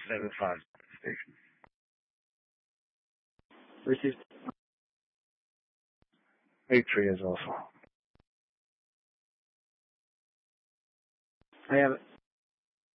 775 station. Received. 83 is also. I have it.